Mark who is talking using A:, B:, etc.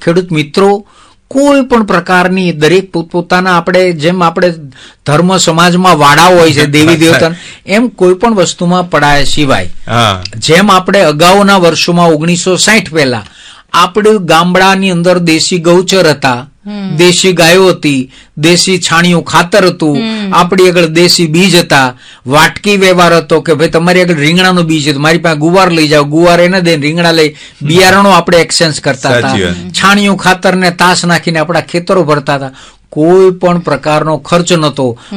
A: ખેડૂત મિત્રો કોઈ પણ પ્રકારની દરેક પોતપોતાના જેમ આપણે ધર્મ સમાજમાં વાડા હોય છે દેવી દેવતા, એમ કોઈ પણ વસ્તુમાં પડાયા સિવાય જેમ આપણે અગાઉના વર્ષોમાં 1960 પહેલા આપણે ગામડાની અંદર દેશી ગૌચર હતા, દેશી ગાયો હતી, દેશી છાણિયું ખાતર હતું, આપણી આગળ દેશી બીજ હતા, વાટકી વ્યવહાર હતો કે ભાઈ તમારી આગળ રીંગણાનું બીજ હતું, મારી પાસે ગુવાર લઈ જાઓ, ગુવાર એને દે, રીંગણા લઈ, બિયારણો આપણે એક્સચેન્જ કરતા હતા, છાણિયું ખાતર ને તાસ નાખીને આપણા ખેતરો ભરતા હતા. કોઈ પણ પ્રકારનો ખર્ચ નહોતો.